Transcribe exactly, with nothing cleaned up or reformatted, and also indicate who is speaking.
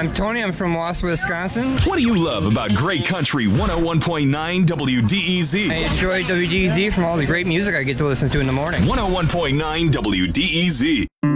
Speaker 1: I'm Tony. I'm from Wausau, Wisconsin.
Speaker 2: What do you love about Great Country one oh one point nine W D E Z?
Speaker 1: I enjoy W D E Z from all the great music I get to listen to in the morning.
Speaker 2: one oh one point nine W D E Z.